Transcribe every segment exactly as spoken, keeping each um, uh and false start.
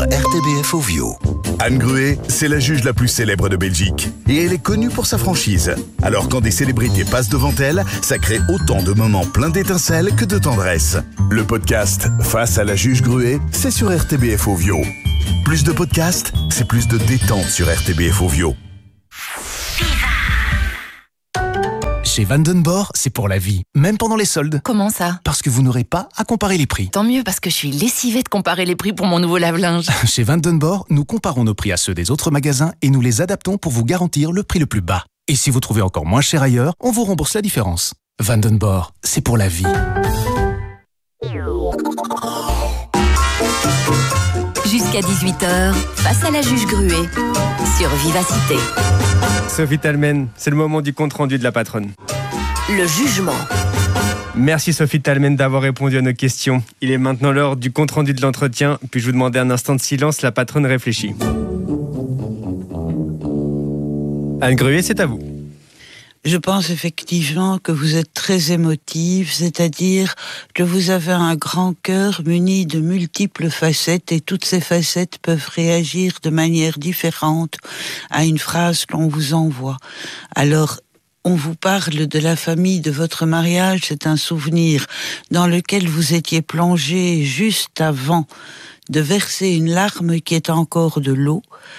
R T B F Ovio. Anne Gruet, c'est la juge la plus célèbre de Belgique. Et elle est connue pour sa franchise. Alors quand des célébrités passent devant elle, ça crée autant de moments pleins d'étincelles que de tendresse. Le podcast Face à la juge Gruet, c'est sur R T B F Ovio. Plus de podcasts, c'est plus de détente sur R T B F Ovio. Chez Vandenborre, c'est pour la vie, même pendant les soldes. Comment ça ? Parce que vous n'aurez pas à comparer les prix. Tant mieux, parce que je suis lessivée de comparer les prix pour mon nouveau lave-linge. Chez Vandenborre, nous comparons nos prix à ceux des autres magasins et nous les adaptons pour vous garantir le prix le plus bas. Et si vous trouvez encore moins cher ailleurs, on vous rembourse la différence. Vandenborre, c'est pour la vie. Jusqu'à dix-huit heures, face à la juge Gruet, sur Vivacité. Sophie Talmen, c'est le moment du compte-rendu de la patronne. Le jugement. Merci Sophie Talmen d'avoir répondu à nos questions. Il est maintenant l'heure du compte-rendu de l'entretien. Puis-je vous demander un instant de silence, la patronne réfléchit. Anne Gruet, c'est à vous. Je pense effectivement que vous êtes très émotive, c'est-à-dire que vous avez un grand cœur muni de multiples facettes et toutes ces facettes peuvent réagir de manière différente à une phrase qu'on vous envoie. Alors, on vous parle de la famille de votre mariage, c'est un souvenir dans lequel vous étiez plongé juste avant de verser une larme qui est encore de l'eau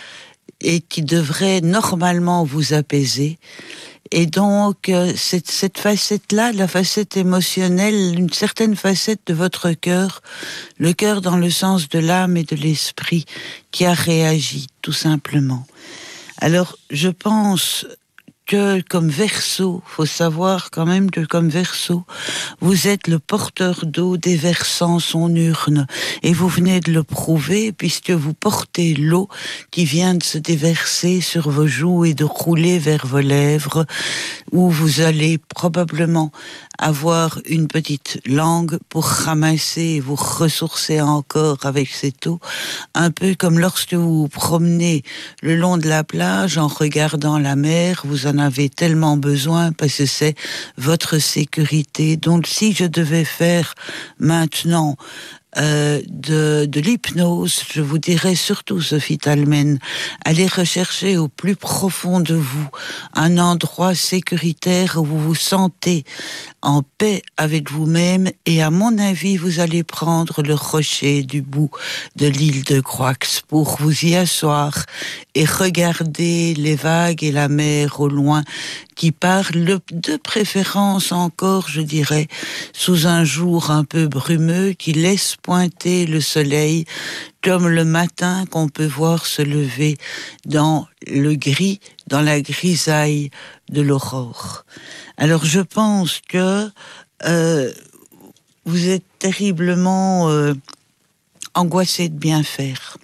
et qui devrait normalement vous apaiser. Et donc, cette, cette facette-là, la facette émotionnelle, une certaine facette de votre cœur, le cœur dans le sens de l'âme et de l'esprit, qui a réagi, tout simplement. Alors, je pense que comme Verseau, faut savoir quand même que comme Verseau, vous êtes le porteur d'eau déversant son urne. Et vous venez de le prouver puisque vous portez l'eau qui vient de se déverser sur vos joues et de rouler vers vos lèvres, où vous allez probablement avoir une petite langue pour ramasser et vous ressourcer encore avec cette eau. Un peu comme lorsque vous vous promenez le long de la plage en regardant la mer, vous en avez tellement besoin parce que c'est votre sécurité. Donc si je devais faire maintenant Euh, de, de l'hypnose, je vous dirais surtout, Sophie Talmen, allez rechercher au plus profond de vous un endroit sécuritaire où vous vous sentez en paix avec vous-même et à mon avis, vous allez prendre le rocher du bout de l'île de Croix pour vous y asseoir et regarder les vagues et la mer au loin qui parlent de préférence encore, je dirais, sous un jour un peu brumeux qui laisse pointer le soleil comme le matin qu'on peut voir se lever dans le gris, dans la grisaille de l'aurore. Alors je pense que euh, vous êtes terriblement euh, angoissé de bien faire.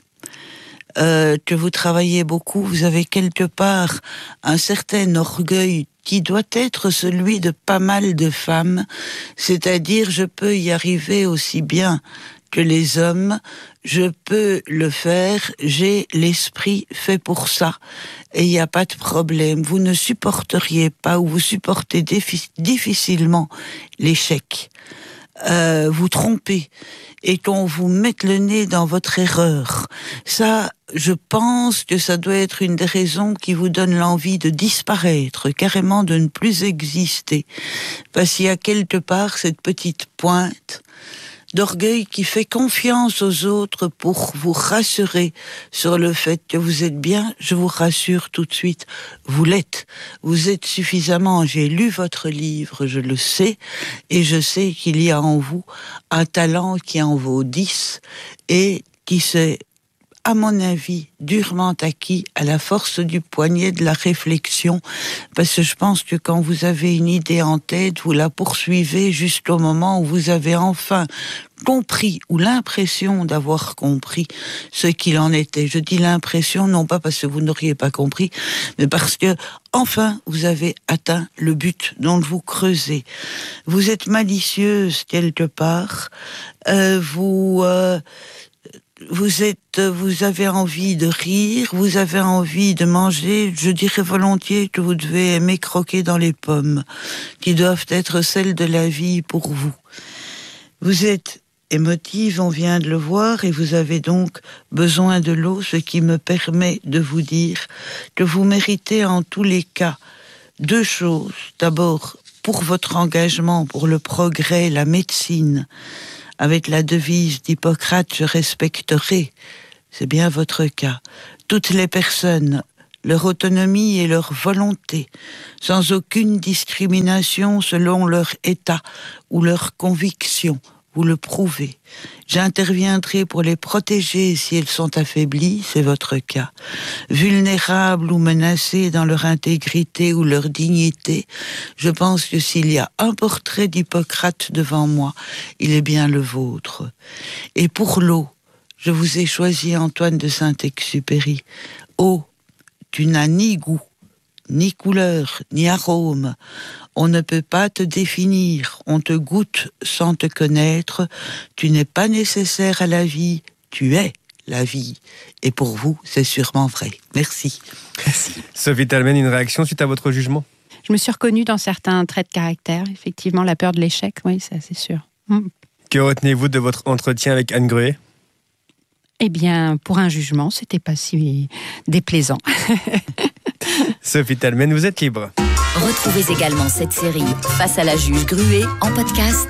Euh, que vous travaillez beaucoup, vous avez quelque part un certain orgueil qui doit être celui de pas mal de femmes, c'est-à-dire je peux y arriver aussi bien que les hommes, je peux le faire, j'ai l'esprit fait pour ça, et il n'y a pas de problème. Vous ne supporteriez pas ou vous supportez défi- difficilement l'échec. Euh, vous trompez et qu'on vous mette le nez dans votre erreur. Ça, je pense que ça doit être une des raisons qui vous donne l'envie de disparaître, carrément de ne plus exister. Parce qu'il y a quelque part cette petite pointe d'orgueil qui fait confiance aux autres pour vous rassurer sur le fait que vous êtes bien. Je vous rassure tout de suite, vous l'êtes. Vous êtes suffisamment, j'ai lu votre livre, je le sais, et je sais qu'il y a en vous un talent qui en vaut dix et qui s'est, à mon avis, durement acquis à la force du poignet de la réflexion, parce que je pense que quand vous avez une idée en tête, vous la poursuivez jusqu'au moment où vous avez enfin compris, ou l'impression d'avoir compris ce qu'il en était. Je dis l'impression, non pas parce que vous n'auriez pas compris, mais parce que, enfin, vous avez atteint le but dont vous creusez. Vous êtes malicieuse quelque part, euh, vous... Euh, Vous êtes, vous avez envie de rire, vous avez envie de manger. Je dirais volontiers que vous devez aimer croquer dans les pommes, qui doivent être celles de la vie pour vous. Vous êtes émotive, on vient de le voir, et vous avez donc besoin de l'eau, ce qui me permet de vous dire que vous méritez en tous les cas deux choses. D'abord, pour votre engagement pour le progrès, la médecine, avec la devise d'Hippocrate, je respecterai, c'est bien votre cas, toutes les personnes, leur autonomie et leur volonté, sans aucune discrimination selon leur état ou leur conviction. Vous le prouvez. J'interviendrai pour les protéger si elles sont affaiblies, c'est votre cas. Vulnérables ou menacées dans leur intégrité ou leur dignité, je pense que s'il y a un portrait d'Hippocrate devant moi, il est bien le vôtre. Et pour l'eau, je vous ai choisi Antoine de Saint-Exupéry. Eau, tu n'as ni goût, ni couleur, ni arôme. On ne peut pas te définir, on te goûte sans te connaître. Tu n'es pas nécessaire à la vie, tu es la vie. Et pour vous, c'est sûrement vrai. Merci. Merci. Sophie Talmen, une réaction suite à votre jugement ? Je me suis reconnue dans certains traits de caractère. Effectivement, la peur de l'échec, oui, ça c'est sûr. Mm. Que retenez-vous de votre entretien avec Anne Gruet ? Eh bien, pour un jugement, c'était pas si déplaisant. Sophie Talmen, vous êtes libre. Retrouvez également cette série Face à la juge Gruet en podcast